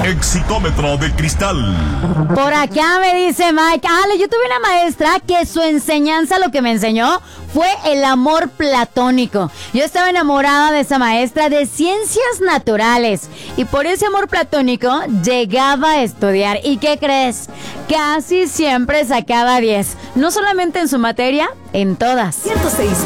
Exitómetro de cristal. Por acá me dice Mike, Ale, yo tuve una maestra que su enseñanza, lo que me enseñó, fue el amor platónico. Yo estaba enamorada de esa maestra de ciencias naturales y por ese amor platónico llegaba a estudiar. ¿Y qué crees? Casi siempre sacaba 10. No solamente en su materia, en todas. 106.